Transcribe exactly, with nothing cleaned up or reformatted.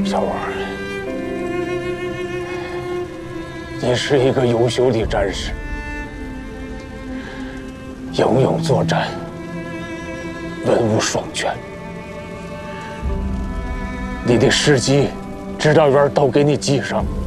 小王，你是一个优秀的战士，英勇作战，文武双全。你的事迹，指导员都给你记上。